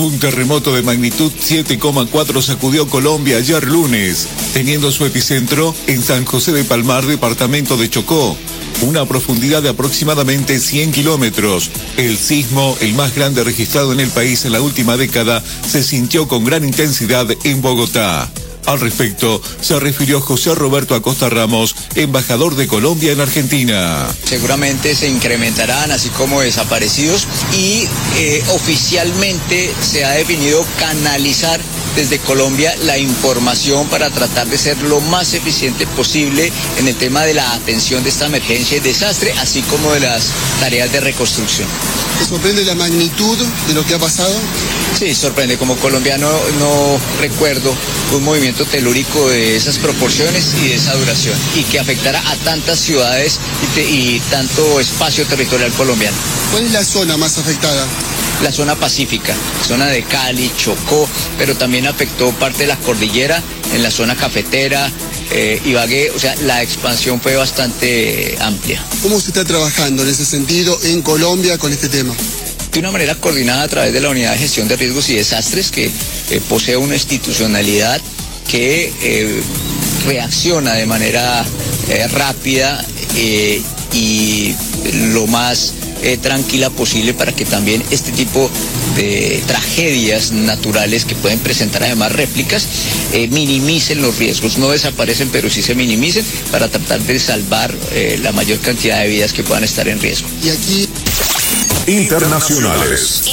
Un terremoto de magnitud 7,4 sacudió Colombia ayer lunes, teniendo su epicentro en San José de Palmar, departamento de Chocó, una profundidad de aproximadamente 100 kilómetros. El sismo, el más grande registrado en el país en la última década, se sintió con gran intensidad en Bogotá. Al respecto, se refirió José Roberto Acosta Ramos, embajador de Colombia en Argentina. Seguramente se incrementarán, así como desaparecidos, y oficialmente se ha definido canalizar desde Colombia la información para tratar de ser lo más eficiente posible en el tema de la atención de esta emergencia y desastre, así como de las tareas de reconstrucción. ¿Te sorprende la magnitud de lo que ha pasado? Sí, sorprende. Como colombiano no recuerdo un movimiento telúrico de esas proporciones y de esa duración, y que afectara a tantas ciudades y tanto espacio territorial colombiano. ¿Cuál es la zona más afectada? La zona pacífica, zona de Cali, Chocó, pero también afectó parte de la cordillera, en la zona cafetera, Ibagué, o sea, la expansión fue bastante amplia. ¿Cómo se está trabajando en ese sentido en Colombia con este tema? De una manera coordinada a través de la Unidad de Gestión de Riesgos y Desastres, que posee una institucionalidad que reacciona de manera rápida y lo más tranquila posible, para que también este tipo de tragedias naturales, que pueden presentar además réplicas, minimicen los riesgos. No desaparecen, pero sí se minimicen, para tratar de salvar la mayor cantidad de vidas que puedan estar en riesgo. Y aquí... Internacionales.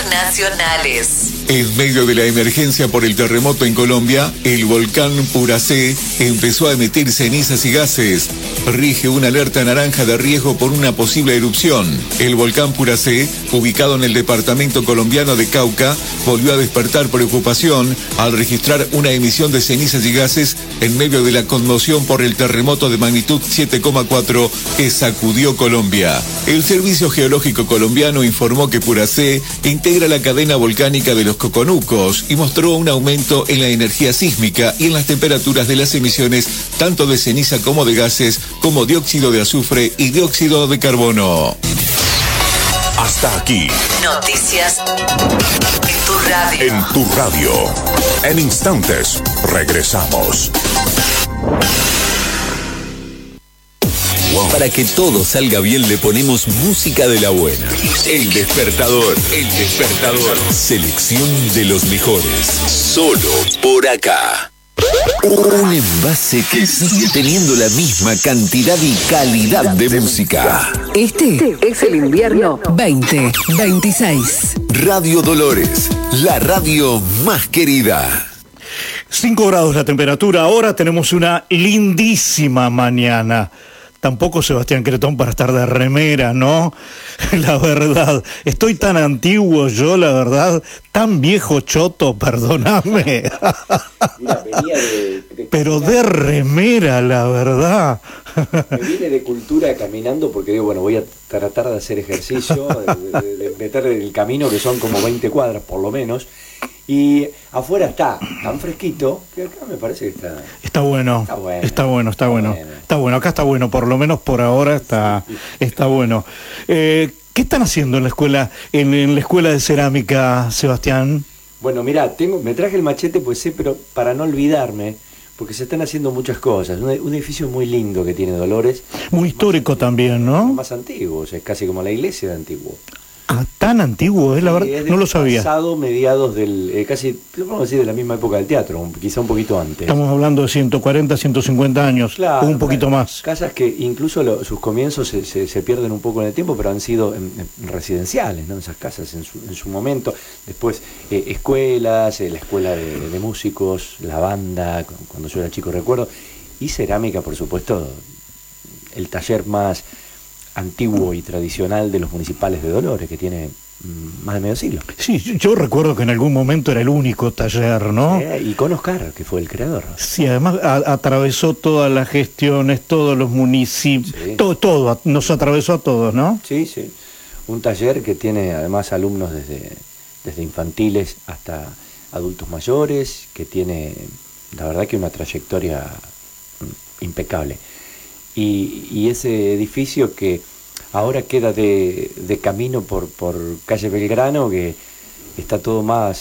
En medio de la emergencia por el terremoto en Colombia, el volcán Puracé empezó a emitir cenizas y gases. Rige una alerta naranja de riesgo por una posible erupción. El volcán Puracé, ubicado en el departamento colombiano de Cauca, volvió a despertar preocupación al registrar una emisión de cenizas y gases en medio de la conmoción por el terremoto de magnitud 7,4 que sacudió Colombia. El Servicio Geológico Colombiano informó que Puracé integra la cadena volcánica de los Coconucos y mostró un aumento en la energía sísmica y en las temperaturas de las emisiones tanto de ceniza como de gases, como dióxido de azufre y dióxido de carbono. Hasta aquí. Noticias en tu radio. En tu radio. En instantes, regresamos. Para que todo salga bien le ponemos música de la buena. El Despertador. Selección de los mejores. Solo por acá. Un envase que sigue teniendo la misma cantidad y calidad de música. Este es el invierno 2026. Radio Dolores, la radio más querida. 5 grados la temperatura. Ahora tenemos una lindísima mañana. Tampoco Sebastián Cretón para estar de remera, ¿no? La verdad, estoy tan antiguo yo, la verdad, tan viejo choto, perdóname. Mira, venía pero de remera, la verdad. Me viene de cultura caminando porque digo, bueno, voy a tratar de hacer ejercicio, de meter el camino, que son como 20 cuadras por lo menos. Y afuera está tan fresquito que acá me parece que está... Está bueno. Acá está bueno, por lo menos por ahora está bueno. ¿Qué están haciendo en la escuela, en la escuela de cerámica, Sebastián? Bueno, mirá, me traje el machete, pues sí, pero para no olvidarme, porque se están haciendo muchas cosas. Un edificio muy lindo que tiene Dolores. Muy histórico también, ¿no? Más antiguo, o sea, es casi como la iglesia de antiguo. Ah, tan antiguo, la verdad, no lo sabía. Pasado, mediados del, casi, vamos a decir, de la misma época del teatro, quizá un poquito antes. Estamos hablando de 140, 150 años, claro, o un poquito más. Casas que incluso sus comienzos se pierden un poco en el tiempo, pero han sido residenciales, ¿no? Esas casas en su momento. Después, escuelas, la escuela de músicos, la banda, cuando yo era chico recuerdo, y cerámica, por supuesto, el taller más antiguo y tradicional de los municipales de Dolores, que tiene más de medio siglo. Sí, yo recuerdo que en algún momento era el único taller, ¿no? Sí, y con Oscar, que fue el creador. Sí, además atravesó todas las gestiones, todos los municipios, sí. todo, nos atravesó a todos, ¿no? Sí, sí. Un taller que tiene además alumnos desde infantiles hasta adultos mayores, que tiene, la verdad, que una trayectoria impecable. Y ese edificio que ahora queda de camino por calle Belgrano, que está todo más